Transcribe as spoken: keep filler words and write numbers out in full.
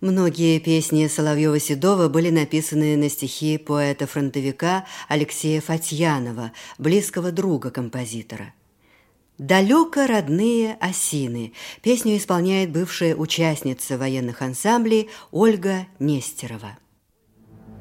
Многие песни Соловьева-Седова были написаны на стихи поэта-фронтовика Алексея Фатьянова, близкого друга композитора. «Далеко родные осины» песню исполняет бывшая участница военных ансамблей Ольга Нестерова.